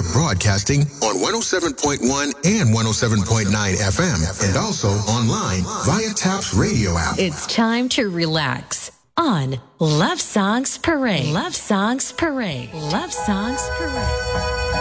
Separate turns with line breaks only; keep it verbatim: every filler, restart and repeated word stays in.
We're broadcasting on one oh seven point one and one oh seven point nine F M, and also online via TAP's radio app.
It's time to relax on Love Songs Parade. Love Songs Parade. Love Songs Parade.